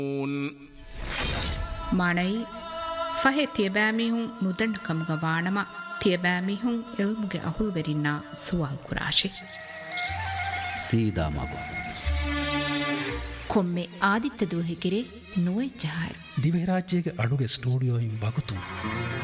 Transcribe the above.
ಮಣೈ ಫಹೆ ತಿಯಬಾಮಿಹುಂ ನುದಂಡ ಕಮುಗ ವಾಣಮ ತಿಯಬಾಮಿಹುಂ ಇಲ್ಮುಗೆ ಅಹುಲ್ವೆರಿನ್ನ ಸುವಾಲ್ ಕುರಾಶಿ ಸೀದಾ ಮಗು ಕೊಮ್ಮೆ ಆದಿತ್ಯ ದೂಹಿಕಿರೆ ನೋಯ್ ಜಹಾಯ್ ದಿವೆ ರಾಜ್ಯಗೆ ಅಡುಗೆ ಸ್ಟುಡಿಯೋ ವಗುತು